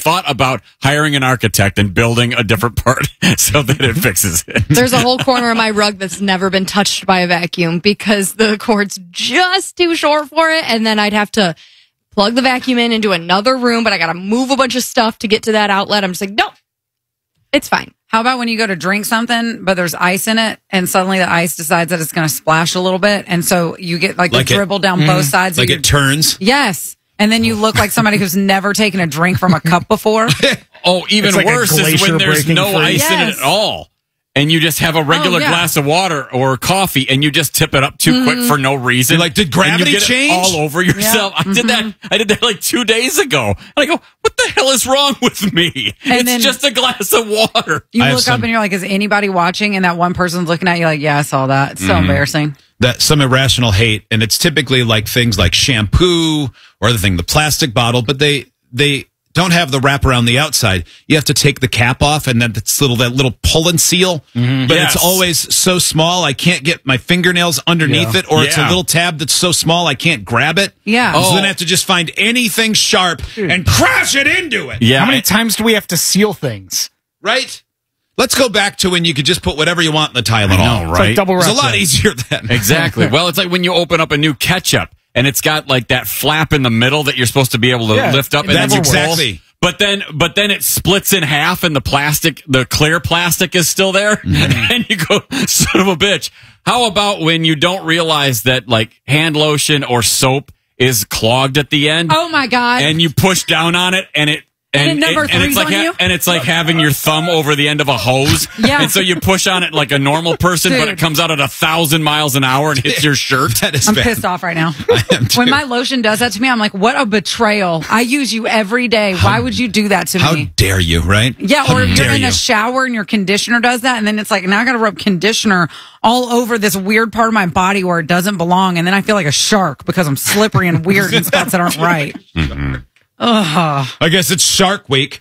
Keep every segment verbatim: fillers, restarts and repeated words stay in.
thought about hiring an architect and building a different part so that it fixes it. There's a whole corner of my rug that's never been touched by a vacuum because the cord's just too short for it. And then I'd have to plug the vacuum in into another room, but I got to move a bunch of stuff to get to that outlet. I'm just like, no, it's fine. How about when you go to drink something, but there's ice in it, and suddenly the ice decides that it's going to splash a little bit, and so you get like, Like the it- dribble down mm, both sides. Like of your, it turns. Yes. And then you look like somebody who's never taken a drink from a cup before. Oh, even It's like a worse is glacier when there's breaking no free. ice in it Yes. at all. And you just have a regular Oh, yeah. glass of water or coffee, and you just tip it up too Mm-hmm. quick for no reason. You're like, did And gravity you get it change? all over yourself? I did that. Mm-hmm. I did that like two days ago. And I go, what the hell is wrong with me? And it's then- just a glass of water. You I have look some- up and you're like, is anybody watching? And that one person's looking at you like, yeah, I saw that. It's so Mm-hmm. embarrassing. That some irrational hate, and it's typically like things like shampoo or the thing, the plastic bottle, but they they don't have the wrap around the outside. You have to take the cap off, and then it's little that little pull and seal. But Yes. it's always so small, I can't get my fingernails underneath Yeah. it, or it's a Yeah. little tab that's so small I can't grab it. Yeah. So Oh. then I have to just find anything sharp and crash it into it. Yeah. How many times do we have to seal things? Right? Let's go back to when you could just put whatever you want in the Tylenol. I know, It's right? like double It was a wrap lot thing. easier then. Exactly. Well, it's like when you open up a new ketchup and it's got like that flap in the middle that you're supposed to be able to Yeah, lift up. And that's then you pull. exactly. But then, but then it splits in half, and the plastic, the clear plastic, is still there, and you go, son of a bitch. How about when you don't realize that like hand lotion or soap is clogged at the end, Oh my God. and you push down on it, and it. And And, it number it- and it's three's like on ha- you? and it's like having your thumb over the end of a hose. Yeah. And so you push on it like a normal person, but Dude. it comes out at a thousand miles an hour and hits your shirt. That is I'm bad. pissed off right now. I am too. When my lotion does that to me, I'm like, what a betrayal. I use you every day. Why would you do that to How me? dare you, right? Yeah, How or if you're dare in you. a shower and your conditioner does that, and then it's like, now I got to rub conditioner all over this weird part of my body where it doesn't belong, and then I feel like a shark because I'm slippery and weird in spots that aren't right. Ugh. I guess it's Shark Week.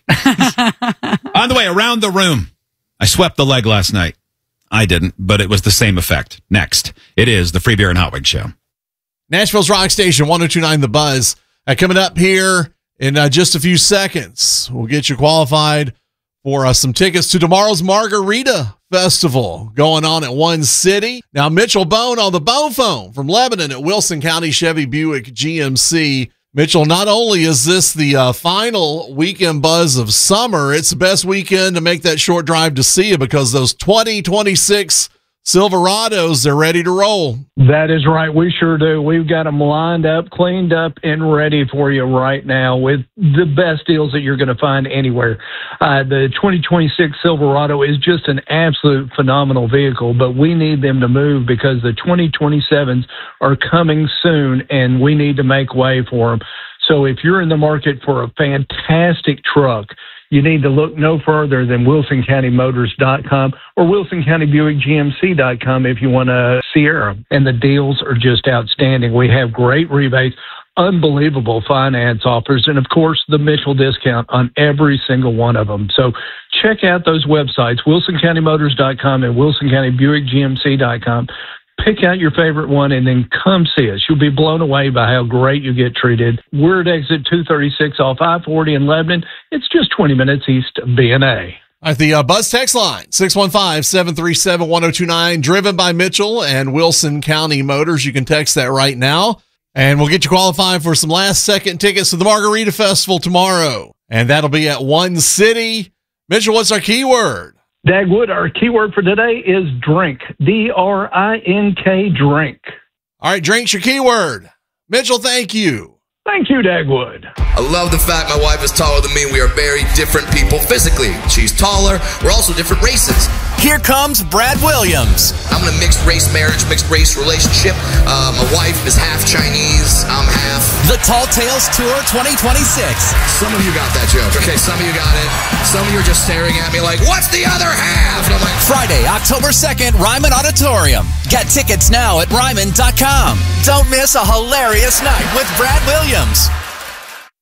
On the way, around the room. I swept the leg last night. I didn't, but it was the same effect. Next, it is the Free Beer and Hot Wing Show. Nashville's Rock Station, one oh two point nine The Buzz. Uh, coming up here in uh, just a few seconds, we'll get you qualified for uh, some tickets to tomorrow's Margarita Festival going on at One City. Now, Mitchell Bone on the Bone Phone from Lebanon at Wilson County Chevy Buick G M C. Mitchell, not only is this the uh, final weekend buzz of summer, it's the best weekend to make that short drive to see you because those twenty twenty-six Silverados, they're ready to roll. That is right. We sure do. We've got them lined up, cleaned up, and ready for you right now with the best deals that you're going to find anywhere. Uh, the twenty twenty-six Silverado is just an absolute phenomenal vehicle, but we need them to move because the twenty twenty-sevens are coming soon, and we need to make way for them. So if you're in the market for a fantastic truck, you need to look no further than Wilson County Motors dot com or Wilson County Buick G M C dot com if you want a Sierra. And the deals are just outstanding. We have great rebates, unbelievable finance offers, and, of course, the Mitchell discount on every single one of them. So check out those websites, Wilson County Motors dot com and Wilson County Buick G M C dot com. Pick out your favorite one and then come see us. You'll be blown away by how great you get treated. We're at exit two thirty-six off I forty in Lebanon. It's just twenty minutes east of B and A. At the uh, Buzz text line, six one five, seven three seven, one oh two nine, driven by Mitchell and Wilson County Motors. You can text that right now, and we'll get you qualified for some last-second tickets to the Margarita Festival tomorrow, and that'll be at One City. Mitchell, what's our keyword? Dagwood, our keyword for today is drink. D R I N K, drink. All right, drink's your keyword. Mitchell, thank you. Thank you, Dagwood. I love the fact my wife is taller than me. We are very different people physically. She's taller. We're also different races. Here comes Brad Williams. I'm in a mixed race marriage, mixed race relationship. Uh, my wife is half Chinese. I'm half. The Tall Tales Tour twenty twenty-six. Some of you got that joke. Okay, some of you got it. Some of you are just staring at me like, what's the other half? And I'm like, Friday, October second, Ryman Auditorium. Get tickets now at Ryman dot com. Don't miss a hilarious night with Brad Williams.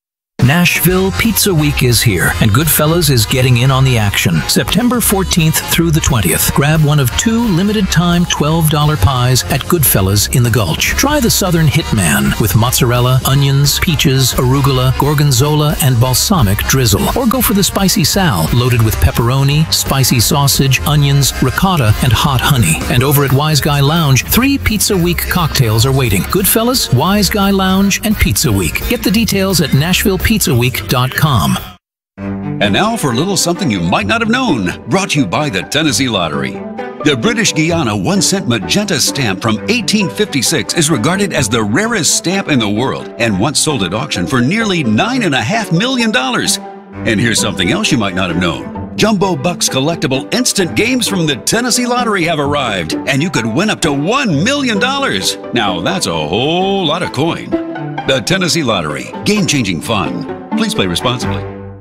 Nashville Pizza Week is here, and Goodfellas is getting in on the action. September fourteenth through the twentieth. Grab one of two limited-time twelve dollar pies at Goodfellas in the Gulch. Try the Southern Hitman with mozzarella, onions, peaches, arugula, gorgonzola, and balsamic drizzle. Or go for the Spicy Sal, loaded with pepperoni, spicy sausage, onions, ricotta, and hot honey. And over at Wise Guy Lounge, three Pizza Week cocktails are waiting. Goodfellas, Wise Guy Lounge, and Pizza Week. Get the details at nashville pizza week dot com. And now for a little something you might not have known, brought to you by the Tennessee Lottery. The British Guiana one cent magenta stamp from eighteen fifty-six is regarded as the rarest stamp in the world and once sold at auction for nearly nine and a half million dollars. And here's something else you might not have known. Jumbo Bucks collectible instant games from the Tennessee Lottery have arrived, and you could win up to one million dollars. Now that's a whole lot of coin. The Tennessee Lottery, game-changing fun. Please play responsibly.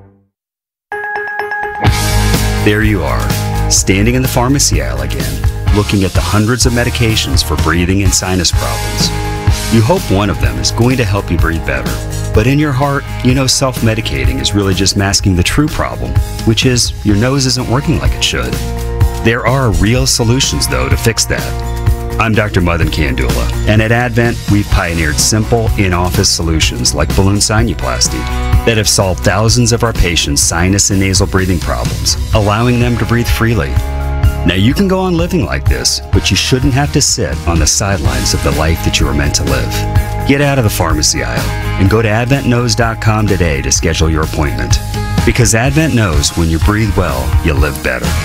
There you are, standing in the pharmacy aisle again, looking at the hundreds of medications for breathing and sinus problems. You hope one of them is going to help you breathe better, but in your heart, you know self-medicating is really just masking the true problem, which is your nose isn't working like it should. There are real solutions, though, to fix that. I'm Doctor Madan Kandula, and at Advent, we've pioneered simple, in-office solutions like balloon sinuplasty that have solved thousands of our patients' sinus and nasal breathing problems, allowing them to breathe freely. Now, you can go on living like this, but you shouldn't have to sit on the sidelines of the life that you were meant to live. Get out of the pharmacy aisle and go to advent knows dot com today to schedule your appointment. Because Advent knows when you breathe well, you live better.